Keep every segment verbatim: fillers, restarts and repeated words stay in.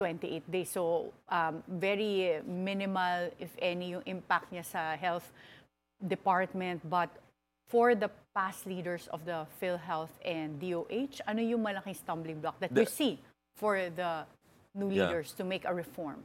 twenty-eight days. So, um, very minimal, if any, yung impact niya sa health department. But for the past leaders of the PhilHealth and D O H, ano yung malaking stumbling block that The- you see for the new Yeah. leaders to make a reform?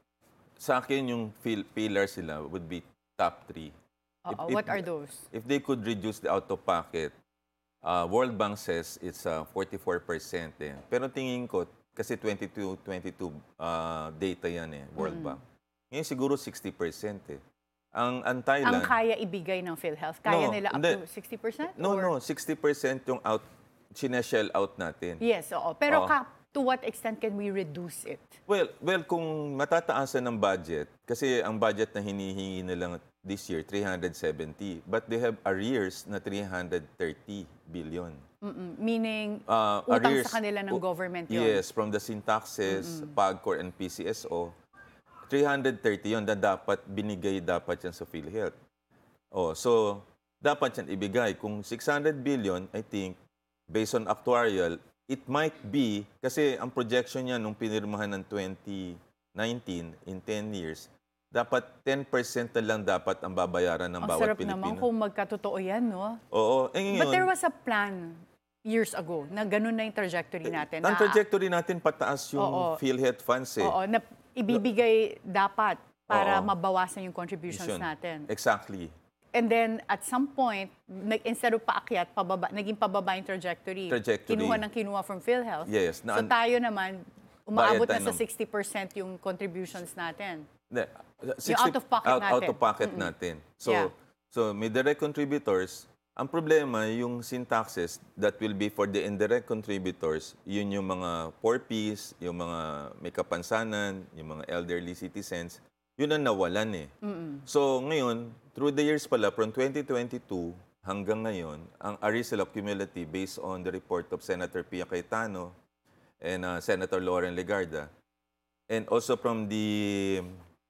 Sa akin, yung fil- pillars sila would be top three. Oo, If- if- what are those? If they could reduce the out-of-pocket, uh, World Bank says it's uh, forty-four percent. Eh. Pero tingin ko, kasi twenty-two twenty-two uh, data yan eh, World Mm. Bank. Ngayon siguro sixty percent eh. Ang, ang Ang Thailand... kaya ibigay ng PhilHealth? Kaya No, nila up hindi. to sixty percent? No, Or- no, sixty percent yung out, sineshell out natin. Yes, oo. Pero Oo. ka, to what extent can we reduce it? Well, well, kung matataasan ng budget, kasi ang budget na hinihingi nila this year, three hundred seventy, but they have arrears na three hundred thirty billion. Mm-mm. Meaning, Uh, utang arrears- sa kanila ng u- government yun? Yes, from the syntaxes, PAGCOR, and P C S O. three hundred thirty yun na dapat binigay dapat yan sa PhilHealth. Oh, so, dapat yan ibigay. Kung six hundred billion, I think, based on actuarial, it might be, kasi ang projection niya nung pinirmahan ng twenty nineteen, in ten years, dapat ten percent na lang dapat ang babayaran ng Ang bawat sarap naman Pilipino. kung magkatotoo yan, no? Oo. Eh, ngayon, But there was a plan years ago na ganun na yung trajectory natin. ang na- trajectory natin pataas yung Oo. PhilHealth funds eh. Oo, na ibibigay dapat para Oo. mabawasan yung contributions Yun. natin. Exactly. And then, at some point, nag, instead of paakyat, pababa, naging pababa yung trajectory. Trajectory. Kinuha ng kinuha from PhilHealth. Yes, na- so tayo naman, umaabot na Bayad sa tayo ng- sixty percent yung contributions natin. Hindi, sixty out-of-pocket out, natin. Out-of-pocket natin. So, Yeah. so may direct contributors. Ang problema, yung syntaxes that will be for the indirect contributors, yun yung mga poor Ps, yung mga may kapansanan, yung mga elderly citizens, yun ang nawalan eh. So, ngayon, through the years pala, from twenty twenty-two hanggang ngayon, ang Arisal cumulative based on the report of Senator Pia Cayetano and uh, Senator Lauren Legarda, and also from the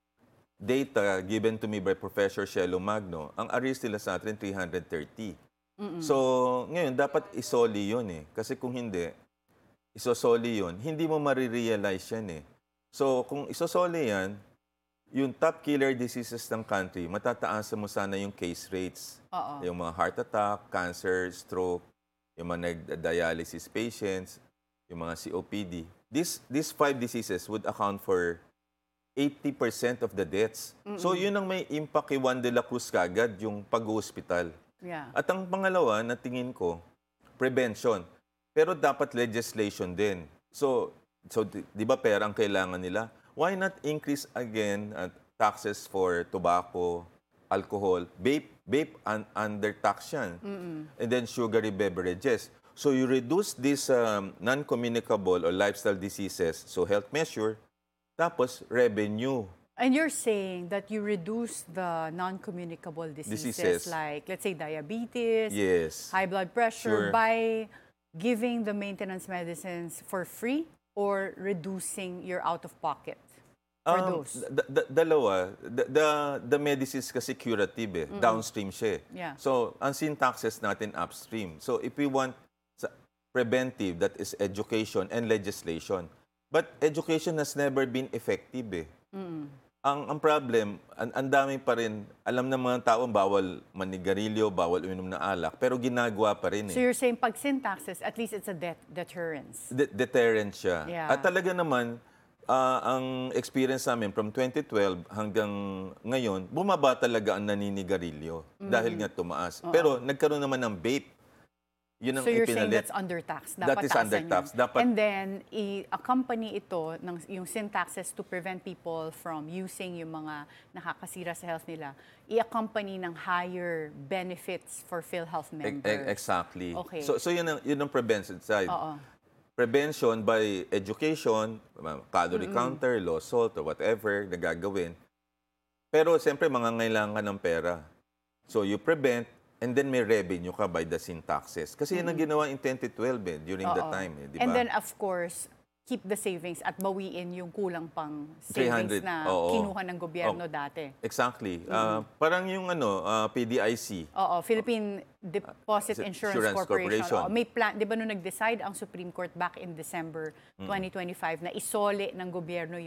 data given to me by Professor Shelo Magno, ang arrears nila sa atin three hundred thirty. So, ngayon, dapat isoli yun eh. Kasi kung hindi, isosoli yun, hindi mo marirealize yan eh. So, kung isosoli yan, yung top killer diseases ng country, matataasan mo sana yung case rates. Oo. Yung mga heart attack, cancer, stroke, yung mga nag-dialysis patients, yung mga C O P D. These, these five diseases would account for eighty percent of the deaths. So yun ang may impact kay Juan de la Cruz kagad, yung pag-hospital. Yeah. At ang pangalawa na tingin ko, prevention. Pero dapat legislation din. So, so di, di ba pera ang kailangan nila? Why not increase again uh, taxes for tobacco, alcohol, vape, vape un, under tax yan. And then sugary beverages. So you reduce these um, non-communicable or lifestyle diseases, so health measure, tapos revenue. And you're saying that you reduce the non-communicable diseases, Diseases. like, let's say, diabetes, Yes. high blood pressure, Sure. by giving the maintenance medicines for free or reducing your out-of-pocket for Um, those? d- d- dalawa. The, the, the medicines kasi curative eh. Downstream siya eh. Yeah. So, ang syntaxes natin upstream. So, if we want sa- preventive, that is education and legislation. But education has never been effective eh. Ang, ang problem, ang, ang dami pa rin, alam ng mga tao, bawal manigarilyo, bawal uminom na alak, pero ginagawa pa rin eh. So you're saying pag syntaxes, at least it's a det- deterrence. De- deterrent siya. Yeah. At talaga naman, ah, ang experience namin from twenty twelve hanggang ngayon, bumaba talaga ang naninigarilyo dahil nga tumaas. Pero nagkaroon naman ng vape. Yun ang So you're saying ipinalit. that's undertax. That Dapat is taasan undertax. yun. Dapat- And then, i-accompany ito, ng, yung syntaxes to prevent people from using yung mga nakakasira sa health nila, i-accompany ng higher benefits for PhilHealth E- members. e- exactly. Okay. So, so yun, ang, yun ang prevention side. Oo. Prevention by education, calorie counter, low salt, or whatever na gagawin. Pero siyempre, mangangailangan ka ng pera. So you prevent, and then may revenue ka by the syntaxes. Kasi yun ang ginawa in twenty twelve eh, during that Oo. time eh, di ba? And then, of course, keep the savings at bawiin yung kulang pang three savings hundred, na oo. kinuha ng gobyerno dati. Exactly. Ah, parang yung ano, ah, P D I C. Oo, Philippine Deposit Insurance Insurance Corporation. Corporation. Oo, may plan, 'di ba nung nag-decide ang Supreme Court back in December twenty twenty-five na isole ng gobyerno